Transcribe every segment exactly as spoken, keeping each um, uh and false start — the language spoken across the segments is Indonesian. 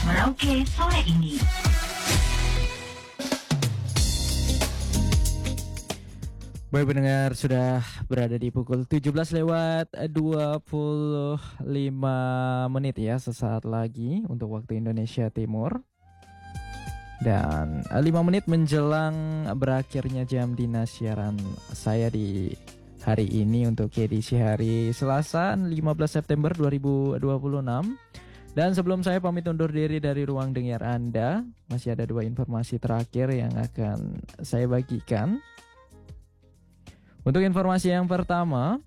Merauke sore ini. Baik pendengar, sudah berada di pukul tujuh belas lewat dua puluh lima menit ya, sesaat lagi untuk waktu Indonesia Timur. Dan lima menit menjelang berakhirnya jam dinas siaran saya di hari ini untuk edisi hari Selasa lima belas September dua ribu dua puluh enam. Dan sebelum saya pamit undur diri dari ruang dengar Anda, masih ada dua informasi terakhir yang akan saya bagikan. Untuk informasi yang pertama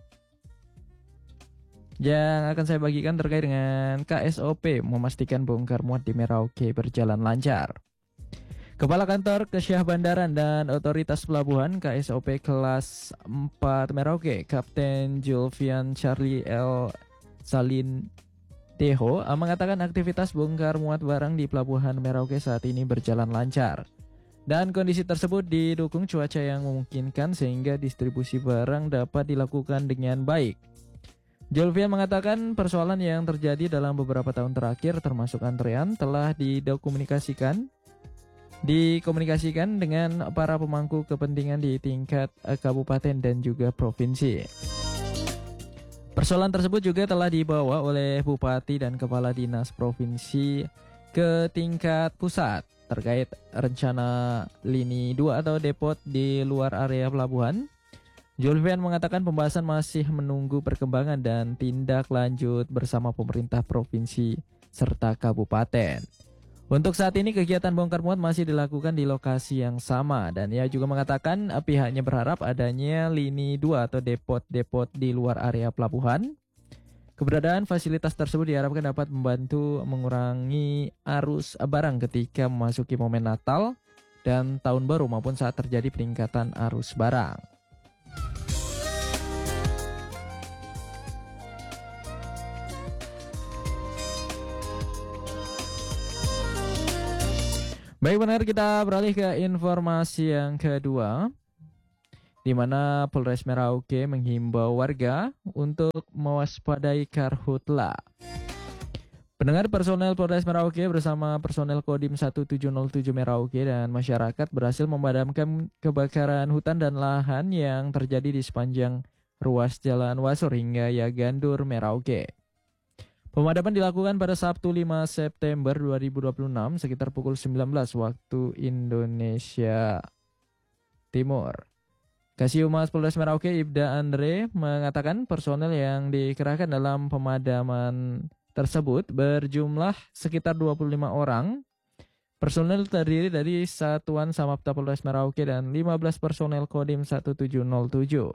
yang akan saya bagikan terkait dengan K S O P memastikan bongkar muat di Merauke berjalan lancar. Kepala Kantor Kesyah Bandaran dan Otoritas Pelabuhan K S O P kelas empat Merauke, Kapten Julvian Charlie L. Salin Deho mengatakan aktivitas bongkar muat barang di Pelabuhan Merauke saat ini berjalan lancar. Dan kondisi tersebut didukung cuaca yang memungkinkan sehingga distribusi barang dapat dilakukan dengan baik. Julvian mengatakan persoalan yang terjadi dalam beberapa tahun terakhir termasuk antrean telah didokumentasikan dikomunikasikan dengan para pemangku kepentingan di tingkat kabupaten dan juga provinsi. Persoalan tersebut juga telah dibawa oleh Bupati dan Kepala Dinas Provinsi ke tingkat pusat terkait rencana lini dua atau depot di luar area pelabuhan. Julvian mengatakan pembahasan masih menunggu perkembangan dan tindak lanjut bersama pemerintah provinsi serta kabupaten. Untuk saat ini kegiatan bongkar muat masih dilakukan di lokasi yang sama dan ia juga mengatakan pihaknya berharap adanya lini dua atau depot-depot di luar area pelabuhan. Keberadaan fasilitas tersebut diharapkan dapat membantu mengurangi arus barang ketika memasuki momen Natal dan Tahun Baru maupun saat terjadi peningkatan arus barang. Baik benar, kita beralih ke informasi yang kedua, di mana Polres Merauke menghimbau warga untuk mewaspadai karhutla. Pendengar, personel Polres Merauke bersama personel Kodim satu tujuh nol tujuh Merauke dan masyarakat berhasil memadamkan kebakaran hutan dan lahan yang terjadi di sepanjang ruas Jalan Wasur hingga Yagandur, Merauke. Pemadaman dilakukan pada Sabtu lima September dua ribu dua puluh enam sekitar pukul sembilan belas waktu Indonesia Timur. Kasih Humas Polres Merauke Ibda Andre mengatakan personel yang dikerahkan dalam pemadaman tersebut berjumlah sekitar dua puluh lima orang. Personel terdiri dari Satuan Samapta Polres Merauke dan lima belas personel Kodim satu tujuh nol tujuh.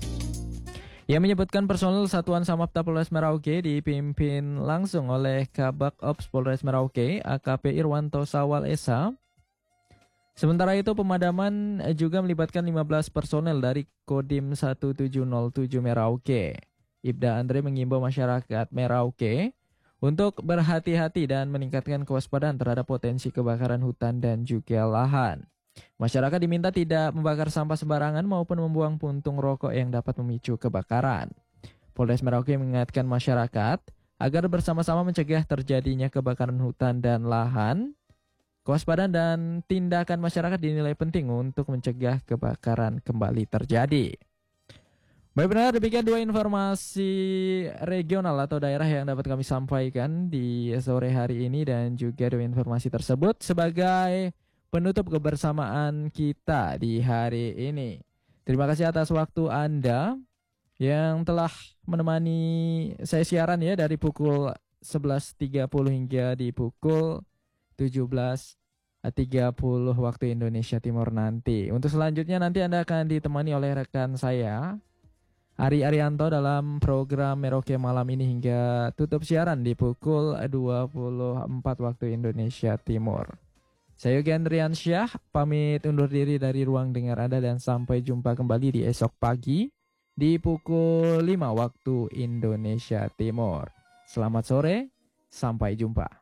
Ia menyebutkan personel Satuan Samapta Polres Merauke dipimpin langsung oleh Kabak Ops Polres Merauke A K P Irwanto Sawal Esa. Sementara itu pemadaman juga melibatkan lima belas personel dari Kodim satu tujuh nol tujuh Merauke. Ibda Andre mengimbau masyarakat Merauke untuk berhati-hati dan meningkatkan kewaspadaan terhadap potensi kebakaran hutan dan juga lahan. Masyarakat diminta tidak membakar sampah sembarangan maupun membuang puntung rokok yang dapat memicu kebakaran. Polres Merauke mengingatkan masyarakat agar bersama-sama mencegah terjadinya kebakaran hutan dan lahan. Kewaspadaan dan tindakan masyarakat dinilai penting untuk mencegah kebakaran kembali terjadi. Baik benar, demikian dua informasi regional atau daerah yang dapat kami sampaikan di sore hari ini dan juga dua informasi tersebut sebagai penutup kebersamaan kita di hari ini. Terima kasih atas waktu Anda yang telah menemani saya siaran ya dari pukul sebelas tiga puluh hingga di pukul tujuh belas tiga puluh waktu Indonesia Timur nanti. Untuk selanjutnya nanti Anda akan ditemani oleh rekan saya Ari Arianto dalam program Merauke Malam ini hingga tutup siaran di pukul dua puluh empat waktu Indonesia Timur. Saya Yogi Andriansyah pamit undur diri dari ruang dengar Anda dan sampai jumpa kembali di esok pagi di pukul lima waktu Indonesia Timur. Selamat sore, sampai jumpa.